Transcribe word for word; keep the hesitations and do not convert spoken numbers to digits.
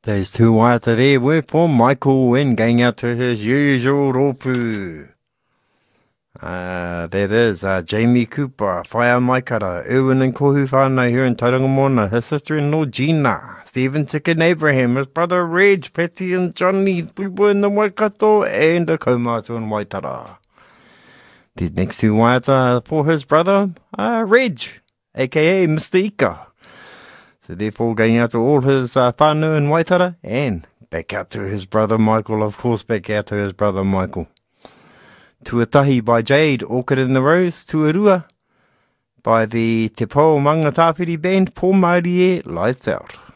Those two waiata there were for Michael Wynn, going out to his usual rōpū. Uh, that is uh, Jamie Cooper, Whaia Maikara, Erwin and Kohu whānau here in Taurangamona, his sister-in-law Gina, Stephen Chicken Abraham, his brother Reg, Patty and Johnny, people in the Waikato, and the kaumātua in Waitara. The next two waiata for his brother, uh, Reg, aka Mister Ika. So therefore going out to all his uh, whānau in Waitara, and back out to his brother Michael, of course, back out to his brother Michael. Tuatahi by Jade, Orchid in the Rose, Tuarua by the Te Pō Manga Tāwhiri Band, Pō Māori e, Lights Out.